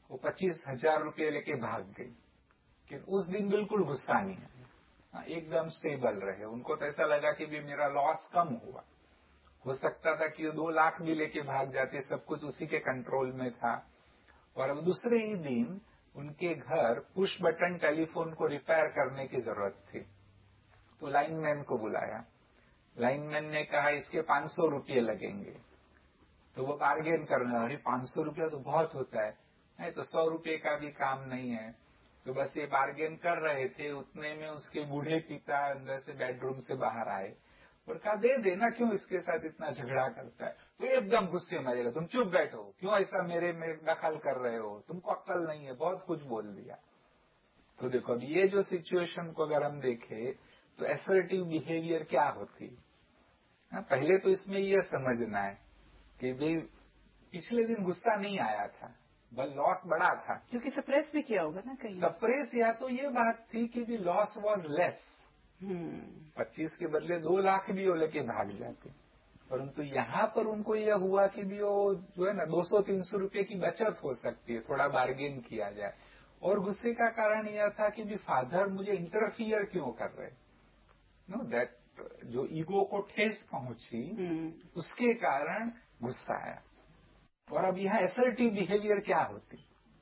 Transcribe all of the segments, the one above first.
वो 25,000 रुपये लेके भाग गई। कि उस दिन बिल्कुल गुस्सा नहीं है, एकदम स्टेबल रहे। उनको तो ऐसा लगा कि भी मेरा लॉस कम हुआ। हो सकता था कि वो 2 लाख भी लेके भाग जाते, सब कुछ उसी के कंट्रोल में था। और अब दूसरे ही दिन उनके घर पुश बटन टेलीफोन को रिपेयर करने की जरूरत थी, तो लाइनमैन को बुलाया। लाइनमैन ने कहा इसके 500 रुपये लगेंगे। तो वो बार्गेन करने लगे, 500 रुपया तो बहुत होता है, तो 100 रुपये का भी काम नहीं है। तो बस ये बार्गेन कर रहे थे, उतने में उसके बूढ़े पिता अंदर से बेडरूम से बाहर आए और कहा दे देना, क्यों इसके साथ इतना झगड़ा करता है। तो एकदम गुस्से में आ जाएगा, तुम चुप बैठो, क्यों ऐसा मेरे में दखल कर रहे हो, तुमको अक्ल नहीं है, बहुत कुछ बोल दिया। तो देखो अब ये जो सिचुएशन को अगर हम देखें तो असर्टिव बिहेवियर क्या होती है। पहले तो इसमें यह समझना है कि भाई पिछले दिन गुस्सा नहीं आया था, बल लॉस बड़ा था, क्योंकि सप्रेस भी किया होगा ना कहीं। सप्रेस या तो ये बात थी कि भी लॉस वॉज लेस, 25 के बदले 2 लाख भी वो लेके भाग जाते। परंतु यहाँ पर उनको यह हुआ कि भी वो जो है ना 200-300 रुपये की बचत हो सकती है, थोड़ा बार्गेन किया जाए। और गुस्से का कारण यह था कि भी फादर मुझे इंटरफियर क्यों कर रहे, नो दैट जो ईगो को ठेस पहुंची, उसके कारण गुस्सा आया। और अब यहाँ असर्टिव बिहेवियर क्या होती,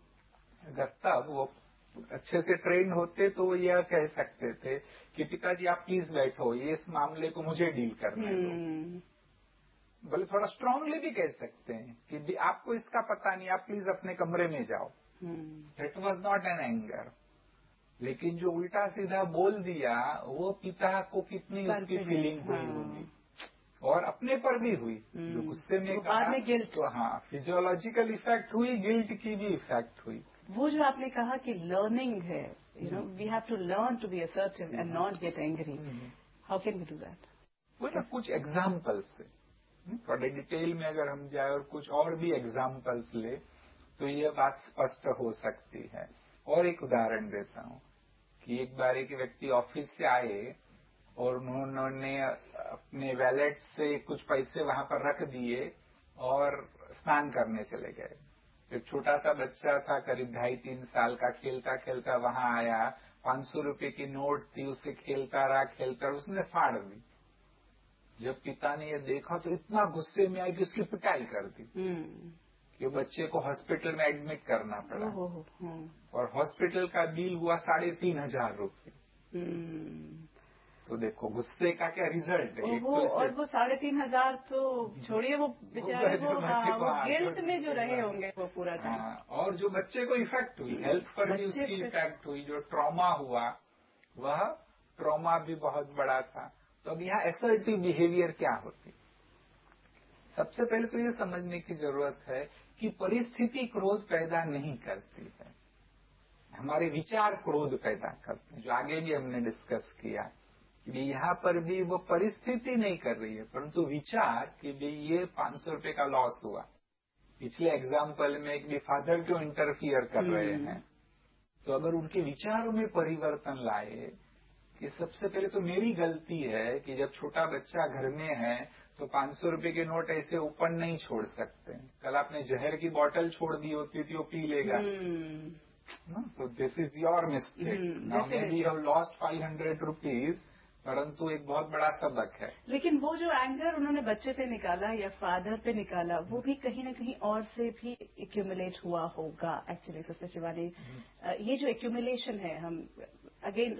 अगर तब वो अच्छे से ट्रेन होते तो वो यह कह सकते थे कि पिताजी आप प्लीज बैठो, ये इस मामले को मुझे डील करने दो। बोले थोड़ा स्ट्रांगली भी कह सकते हैं कि आपको इसका पता नहीं, आप प्लीज अपने कमरे में जाओ। It was not an anger. लेकिन जो उल्टा सीधा बोल दिया वो पिता को कितनी उसकी फीलिंग हुई होगी, और अपने पर भी हुई। जो गुस्से में कहा गिल्ट, तो हाँ फिजियोलॉजिकल इफेक्ट हुई, गिल्ट की भी इफेक्ट हुई। वो जो आपने कहा कि लर्निंग है, we have to learn to be assertive and not get angry, how can we do that? वो ना कुछ एग्जाम्पल्स से थोड़े डिटेल में अगर हम जाए और कुछ और भी एग्जाम्पल्स ले तो ये बात स्पष्ट हो सकती है। और एक उदाहरण देता हूँ कि एक बार एक व्यक्ति ऑफिस से आए और उन्होंने अपने वैलेट से कुछ पैसे वहां पर रख दिए और स्नान करने चले गए। एक छोटा सा बच्चा था, करीब 2.5-3 साल का, खेलता खेलता वहां आया, 500 रुपए की नोट थी, उससे खेलता रहा, उसने फाड़ दी। जब पिता ने ये देखा तो इतना गुस्से में आया कि उसकी पिटाई कर दी कि बच्चे को हॉस्पिटल में एडमिट करना पड़ा। और हॉस्पिटल का बिल हुआ 3,500 रुपये। तो देखो गुस्से का क्या रिजल्ट है। और वो 3,500 तो छोड़िए, वो बेचारे वो गिल्ट में जो रहे होंगे वो पूरा टाइम। और जो बच्चे को इफेक्ट हुई, हेल्थ पर भी उसकी इफेक्ट हुई, जो ट्रॉमा हुआ वह ट्रॉमा भी बहुत बड़ा था। तो अब यहाँ असर्टिव बिहेवियर क्या होती, सबसे पहले तो ये समझने की जरूरत है कि परिस्थिति क्रोध पैदा नहीं करती है, हमारे विचार क्रोध पैदा करते हैं, जो आगे भी हमने डिस्कस किया कि यहाँ पर भी वो परिस्थिति नहीं कर रही है, परंतु विचार कि भाई ये 500 रुपये का लॉस हुआ। पिछले एग्जाम्पल में एक भी फादर क्यों इंटरफियर कर रहे हैं, तो अगर उनके विचारों में परिवर्तन लाए कि सबसे पहले तो मेरी गलती है कि जब छोटा बच्चा घर में है तो 500 रुपए के नोट ऐसे ओपन नहीं छोड़ सकते। कल आपने जहर की बोतल छोड़ दी होती थी, वो पी लेगा। तो this is your mistake, now may be have lost 500 rupees, परंतु एक बहुत बड़ा सबक है। लेकिन वो जो एंगर उन्होंने बच्चे पे निकाला या फादर पे निकाला, वो भी कहीं ना कहीं और से भी एक्यूमुलेट हुआ होगा एक्चुअली। सिस्टर शिवानी, ये जो एक्यूमुलेशन है, हम अगेन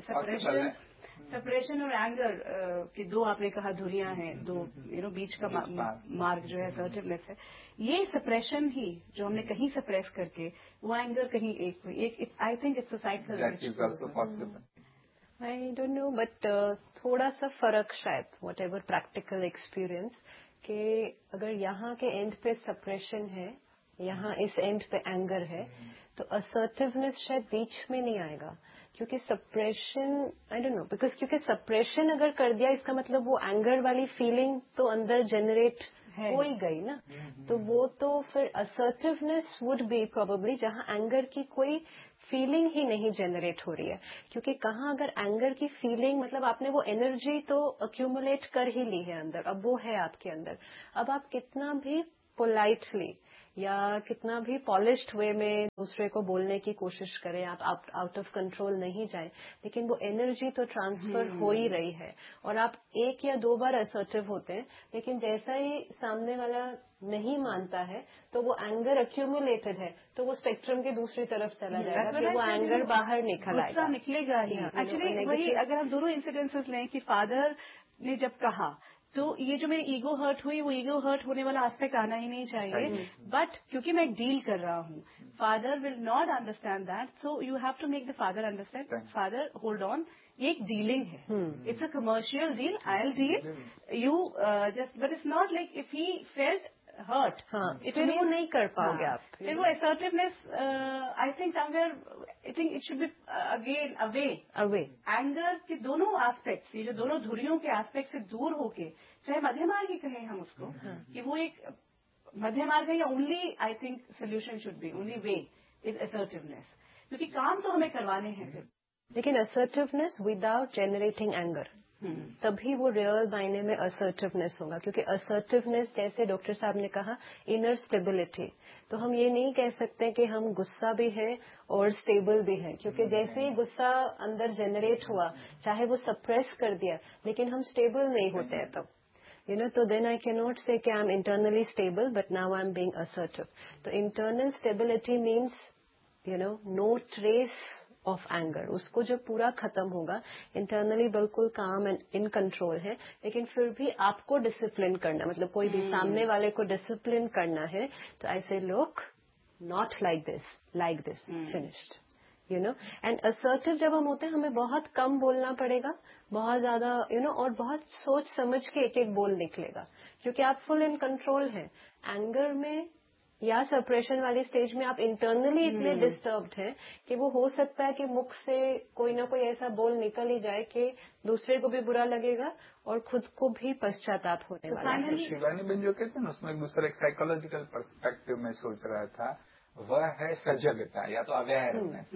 सेपरेशन और एंगर की दो आपने कहा धुरियां हैं, दो बीच का मार्ग जो है असर्टिवनेस है। ये सप्रेशन ही जो हमने कहीं सप्रेस करके वो एंगर कहीं एक I think it's a cycle. I don't know, but थोड़ा सा फर्क शायद, वट एवर प्रैक्टिकल एक्सपीरियंस, कि अगर यहाँ के एंड पे सप्रेशन है, यहाँ इस एंड पे एंगर है, तो असर्टिवनेस शायद बीच में नहीं आएगा। क्योंकि suppression, I don't know, because क्योंकि सप्रेशन अगर कर दिया इसका मतलब वो एंगर वाली फीलिंग तो अंदर जनरेट हो ही गई ना। तो वो तो फिर असर्टिवनेस वुड बी प्रोबेबली जहाँ एंगर की कोई फीलिंग ही नहीं जनरेट हो रही है। क्योंकि कहाँ अगर एंगर की फीलिंग, मतलब आपने वो एनर्जी तो अक्यूमुलेट कर ही ली है अंदर, अब वो है आपके अंदर। अब आप कितना भी पोलाइटली या कितना भी पॉलिश्ड वे में दूसरे को बोलने की कोशिश करें, आप आउट ऑफ कंट्रोल नहीं जाए, लेकिन वो एनर्जी तो ट्रांसफर हो ही रही है। और आप एक या दो बार असर्टिव होते हैं, लेकिन जैसा ही सामने वाला नहीं मानता है तो वो एंगर एक्यूमुलेटेड है, तो वो स्पेक्ट्रम की दूसरी तरफ चला जाएगा कि वो एंगर बाहर निकल आएगा, निकलेगा ही। एक्चुअली वही अगर हम दोनों इंसिडेंसेस लें कि फादर ने जब कहा तो ये जो मेरी ईगो हर्ट हुई, वो ईगो हर्ट होने वाला एस्पेक्ट आना ही नहीं चाहिए, बट क्योंकि मैं एक डील कर रहा हूँ, father will not understand that, so you have to make the father understand, father hold on, ये एक डीलिंग है, it's a commercial deal, I will deal you just, but it's not like if he felt hurt, फिर वो नहीं कर पाओगे आप, फिर वो assertiveness, I think somewhere, I think it should be again away anger के दोनों एस्पेक्ट्स, ये जो दोनों धुरियों के एस्पेक्ट से दूर होके, चाहे मध्य मार्ग ही कहें हम उसको, कि वो एक मध्य मार्ग है, या only I think solution should be only way is assertiveness, क्योंकि काम तो हमें करवाने हैं फिर। लेकिन असर्टिवनेस विदाउट जेनरेटिंग एंगर, तभी वो रियल मायने में असर्टिवनेस होगा, क्योंकि असर्टिवनेस जैसे डॉक्टर साहब ने कहा इनर स्टेबिलिटी, तो हम ये नहीं कह सकते कि हम गुस्सा भी है और स्टेबल भी है, क्योंकि जैसे ही गुस्सा अंदर जनरेट हुआ, चाहे वो सप्रेस कर दिया, लेकिन हम स्टेबल नहीं होते हैं तब, तो then I cannot say कि I'm internally stable but now I'm being assertive. तो internal stability means no trace of anger, उसको जब पूरा खत्म होगा, इंटरनली बिल्कुल काम एंड इन कंट्रोल है, लेकिन फिर भी आपको डिसिप्लिन करना, मतलब कोई भी सामने वाले को डिसिप्लिन करना है, तो ऐसे लोग not like this finished, and assertive जब हम होते हैं, हमें बहुत कम बोलना पड़ेगा, बहुत ज्यादा और बहुत सोच समझ के एक एक बोल निकलेगा, क्योंकि आप फुल इन कंट्रोल हैं। एंगर में या सप्रेशन वाली स्टेज में आप इंटरनली इतने डिस्टर्ब्ड हैं कि वो हो सकता है कि मुख से कोई ना कोई ऐसा बोल निकल ही जाए कि दूसरे को भी बुरा लगेगा और खुद को भी पश्चाताप होने वाला है। शिवानी बहन जो कहते हैं ना, उसमें एक दूसरा एक साइकोलॉजिकल पर्सपेक्टिव में सोच रहा था, वह है सजगता या तो अवेयरनेस।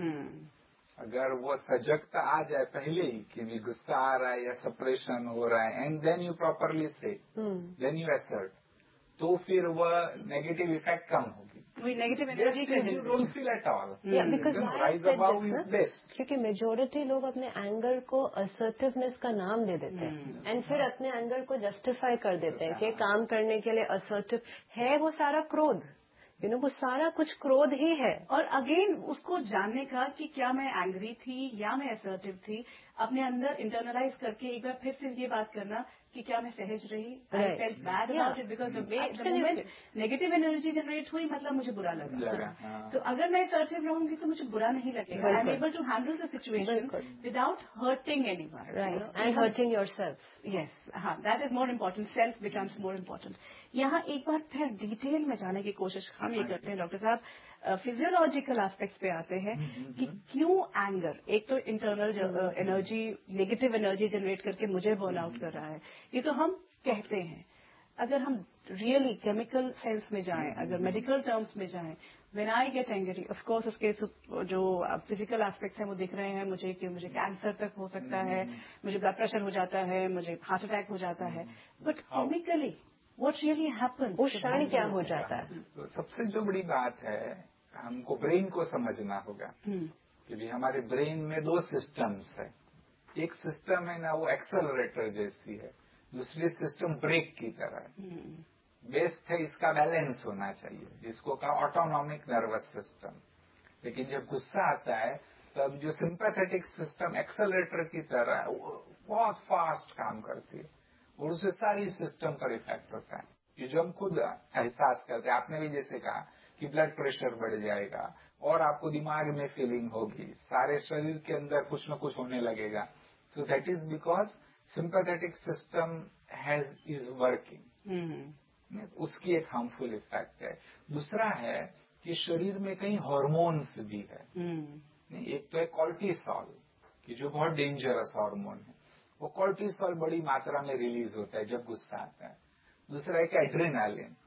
अगर वो सजगता आ जाए पहले ही कि भी गुस्सा आ रहा है या सप्रेशन हो रहा है, एंड देन यू प्रॉपरली से, देन यू असर्ट, तो फिर वह नेगेटिव इफेक्ट कम होगी, negative energy you don't feel at all, because rise about is best. क्योंकि मेजोरिटी लोग अपने एंगर को असर्टिवनेस का नाम दे देते हैं, एंड फिर अपने एंगर को जस्टिफाई कर देते हैं कि काम करने के लिए असर्टिव है, वो सारा क्रोध, वो सारा कुछ क्रोध ही है। और अगेन उसको जानने का कि क्या मैं एंग्री थी या मैं असर्टिव थी, अपने अंदर इंटरनलाइज करके एक बार फिर से ये बात करना कि क्या मैं सहज रही, I felt bad about it, because the moment negative energy generate हुई, मतलब मुझे बुरा लगा। तो अगर मैं असर्टिव रहूंगी तो मुझे बुरा नहीं लगेगा, I am able to handle the situation without hurting anyone, right, and hurting yourself. Yes, हाँ, that is more important, self becomes more important. यहाँ एक बार फिर डिटेल में जाने की कोशिश हम ये करते हैं डॉक्टर साहब, फिजियोलॉजिकल एस्पेक्ट्स पे आते हैं कि क्यों एंगर, एक तो internal energy, negative energy generate करके मुझे बर्न आउट कर रहा है, ये तो हम कहते हैं। अगर हम रियली केमिकल सेंस में जाएं, अगर मेडिकल टर्म्स में जाएं, when I get angry, of course उसके जो फिजिकल एस्पेक्ट्स हैं वो दिख रहे हैं मुझे, कि मुझे कैंसर तक हो सकता है, मुझे ब्लड प्रेशर हो जाता है, मुझे हार्ट अटैक हो जाता है, but chemically what really happens, उस क्षण क्या हो जाता है? तो सबसे जो बड़ी बात है, हमको ब्रेन को समझना होगा कि भी हमारे ब्रेन में दो सिस्टम्स है। एक सिस्टम है ना, वो एक्सेलरेटर जैसी है, दूसरी सिस्टम ब्रेक की तरह है। बेस्ट है इसका बैलेंस होना चाहिए, जिसको कहा ऑटोनॉमिक नर्वस सिस्टम। लेकिन जब गुस्सा आता है तब जो सिंपैथेटिक सिस्टम एक्सेलरेटर की तरह बहुत फास्ट काम करती है और उससे सारी सिस्टम पर इफेक्ट होता है। ये जो हम खुद एहसास करते हैं, आपने भी जैसे कहा कि ब्लड प्रेशर बढ़ जाएगा और आपको दिमाग में फीलिंग होगी, सारे शरीर के अंदर कुछ न कुछ होने लगेगा, तो that is because sympathetic system is working. उसकी एक हार्मफुल इफेक्ट है। दूसरा है कि शरीर में कई हार्मोन्स भी है। एक तो है कॉर्टिसोल, कि जो बहुत डेंजरस हार्मोन है, वो कॉर्टिसोल बड़ी मात्रा में रिलीज होता है जब गुस्सा आता है। दूसरा है कि एड्रेनालिन,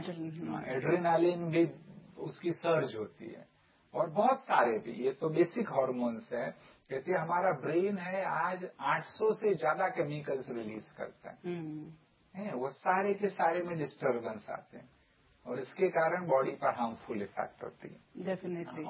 एड्रेनालिन भी उसकी सर्ज होती है, और बहुत सारे भी, ये तो बेसिक हार्मोन्स है। कहते हैं हमारा ब्रेन है आज 800 से ज्यादा केमिकल्स रिलीज करता है, वो सारे के सारे में डिस्टर्बेंस आते हैं। और इसके कारण बॉडी पर हार्मफुल इफेक्ट होती है। डेफिनेटली।